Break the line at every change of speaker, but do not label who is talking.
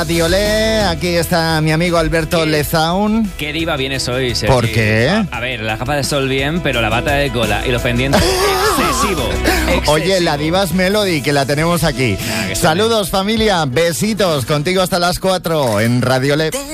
Radiolé, aquí está mi amigo Alberto Lezaun.
Qué diva vienes hoy, Sergi.
¿Por qué?
A ver, las gafas de sol bien, pero la bata de cola y los pendientes excesivo.
Oye, la diva es Melody, que la tenemos aquí. Saludos familia, besitos, contigo hasta las 4 en Radiolé.